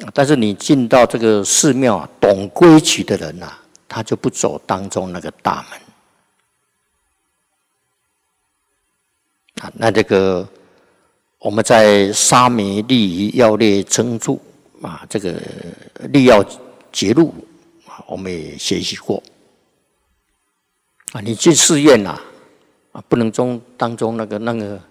但是你进到这个寺庙懂规矩的人啊，他就不走当中那个大门。那这个我们在沙弥利仪要列称注啊，这个利要节录啊，我们也学习过啊。你进寺院啊，不能当中那个